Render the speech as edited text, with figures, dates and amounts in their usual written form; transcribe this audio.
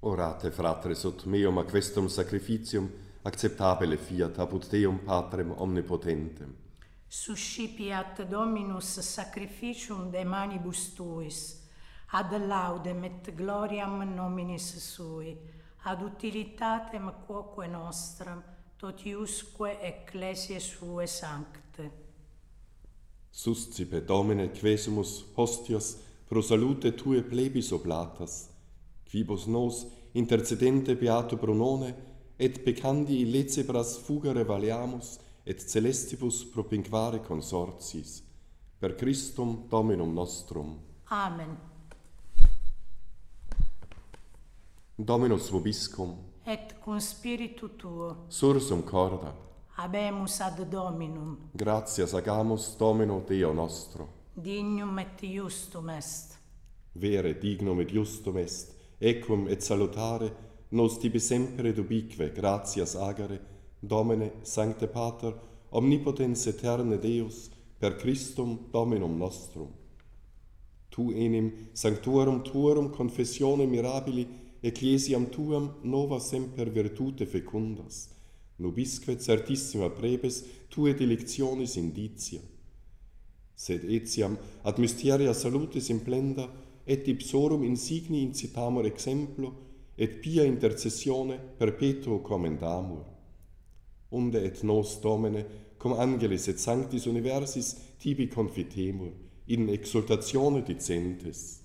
Orate, fratres, ut meum a questum sacrificium acceptabile fiat apud Deum Patrem omnipotentem. Suscipiat Dominus sacrificium de manibus tuis, ad laudem et gloriam nominis sui, ad utilitatem quoque nostram, totiusque ecclesiae sue sancte. Suscipe, Domine, quesumus hostias pro salute Tue plebis oblatas, quibus nos intercedente beato pronone, et peccandi illecebras fugere valeamus, et celestibus propinquare consortis, per Christum Dominum nostrum. Amen. Dominus vobiscum, Et cum spiritu tuo, sursum corda, habemus ad Dominum, gratias agamus Domino Deo nostro. dignum et justum est. Vere dignum et justum est, equum et salutare, nos tibi sempre dubique gratias agere, Domine, Sancte Pater, omnipotens aeterne Deus, per Christum Dominum nostrum. Tu enim sanctuarum tuorum confessione mirabili, ecclesiam tuam nova semper virtute fecundas, nubisque certissima prebes tue delictionis indicia. Sed etiam ad mysteria salutis implenda, et ipsorum insigni incitamur exemplo, et pia intercessione perpetuo commendamur. Unde et nos, Domine, cum angelis et sanctis universis tibi confitemur, in exultatione dicentes.